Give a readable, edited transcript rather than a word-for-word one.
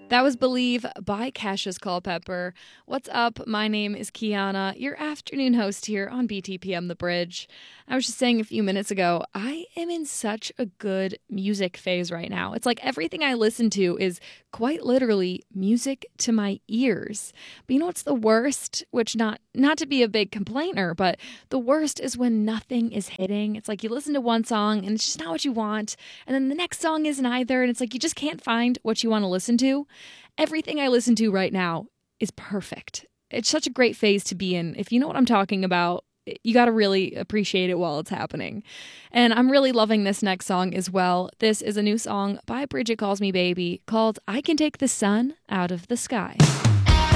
That was Believe by Cassius Culpepper. What's up? My name is Kiana, your afternoon host here on BTPM The Bridge. I was just saying a few minutes ago, I am in such a good music phase right now. It's like everything I listen to is quite literally music to my ears. But you know what's the worst? Which not to be a big complainer, but the worst is when nothing is hitting. It's like you listen to one song and it's just not what you want, and then the next song isn't either, and it's like you just can't find what you want to listen to. Everything I listen to right now is perfect. It's such a great phase to be in. If you know what I'm talking about, you got to really appreciate it while it's happening. And I'm really loving this next song as well. This is a new song by Bridget Calls Me Baby called I Can Take the Sun Out of the Sky.